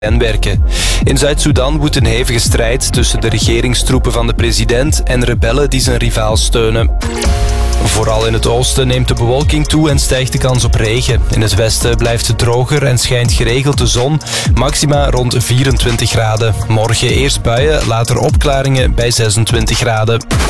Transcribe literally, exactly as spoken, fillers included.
werken. In Zuid-Soedan woedt een hevige strijd tussen de regeringstroepen van de president en rebellen die zijn rivaal steunen. Vooral in het oosten neemt de bewolking toe en stijgt de kans op regen. In het westen blijft het droger en schijnt geregeld de zon. Maxima rond vierentwintig graden. Morgen eerst buien, later opklaringen bij zesentwintig graden.